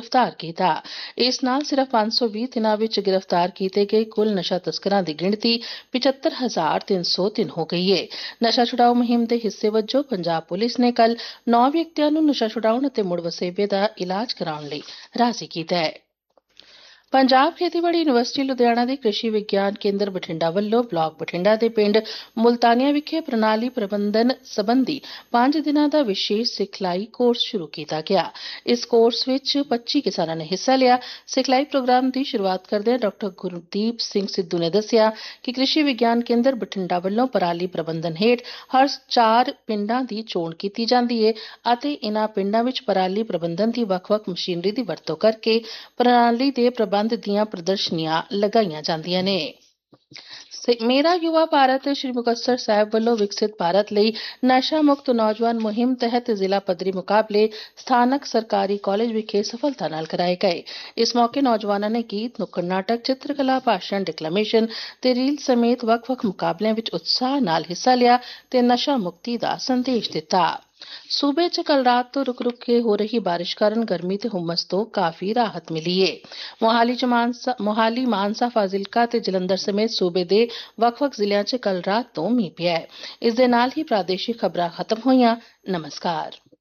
गिरफ्तार किया। इस नाल सिर्फ 520 दिनां विच गिरफ्तार किए गए कुल नशा तस्करां की गिणती 75,303 हो गई है। नशा छुड़ाओ मुहिम के हिस्से वजों पंजाब पुलिस ने कल 9 व्यक्तियों को नशा छुड़ाउण अते मुड़ वसेबे का इलाज कराउण लई राजी किया है। पंजाब खेतीबाड़ी यूनिवर्सिटी लुधियाना के कृषि विज्ञान केंद्र बठिंडा ਵੱਲੋਂ ਬਲਾਕ ਬਠਿੰਡਾ ਦੇ ਪਿੰਡ ਮੁਲਤਾਨੀਆਂ ਵਿਖੇ ਪ੍ਰਣਾਲੀ ਪ੍ਰਬੰਧਨ ਸੰਬੰਧੀ 5 ਦਿਨਾਂ ਦਾ ਵਿਸ਼ੇਸ਼ ਸਿਖਲਾਈ ਕੋਰਸ ਸ਼ੁਰੂ ਕੀਤਾ ਗਿਆ। ਇਸ ਕੋਰਸ ਵਿੱਚ 25 ਕਿਸਾਨਾਂ ਨੇ ਹਿੱਸਾ ਲਿਆ। ਸਿਖਲਾਈ ਪ੍ਰੋਗਰਾਮ ਦੀ ਸ਼ੁਰੂਆਤ ਕਰਦਿਆਂ ਡਾਕਟਰ ਗੁਰਦੀਪ ਸਿੰਘ ਸਿੱਧੂ ਨੇ ਦੱਸਿਆ ਕਿ ਕ੍ਰਿਸ਼ੀ ਵਿਗਿਆਨ ਕੇਂਦਰ ਬਠਿੰਡਾ ਵੱਲੋਂ ਪਰਾਲੀ ਪ੍ਰਬੰਧਨ ਹੇਠ ਹਰ 4 ਪਿੰਡਾਂ ਦੀ ਚੋਣ ਕੀਤੀ ਜਾਂਦੀ ਹੈ ਅਤੇ ਇਨ੍ਹਾਂ ਪਿੰਡਾਂ ਵਿੱਚ ਪਰਾਲੀ ਪ੍ਰਬੰਧਨ ਦੀ ਵੱਖ-ਵੱਖ ਮਸ਼ੀਨਰੀ ਦੀ ਵਰਤੋਂ ਕਰਕੇ ਪ੍ਰਣਾਲੀ ਦੇ ਪ੍ਰਬੰਧ ਦੀਆਂ ਪ੍ਰਦਰਸ਼ਨੀਆਂ ਲਗਾਈਆਂ ਜਾਂਦੀਆਂ ਨੇ। ਮੇਰਾ युवा भारत श्री मुक्तसर साहिब ਵੱਲੋਂ विकसित भारत ਲਈ नशा मुक्त नौजवान मुहिम तहत जिला पद्धरी मुकाबले ਸਥਾਨਕ सरकारी कॉलेज विखे सफलता नाल कराए गए। इस मौके नौजवानों ने गीत, नुक्कड़ नाटक, चित्रकला, भाषण, डिक्लेमेशन ते रील समेत ਵੱਖ-ਵੱਖ मुकाबलिਆਂ ਵਿੱਚ उत्साह नाल हिस्सा लिया ते नशा मुक्ति ਦਾ संदेश दिता। सूबे च कल रात तो रुक रुक के हो रही बारिश कारण गर्मी ते हुम्मस तो काफी राहत मिली है। मोहाली मानसा फाजिलका ते जलंधर समेत सूबे दे ਵੱਖ-ਵੱਖ ਜ਼ਿਲ੍ਹਿਆਂ 'ਚ कल रात तो मींह पिया है। इस दे नाल ही प्रादेशिक खबरां खत्म होईयां। नमस्कार।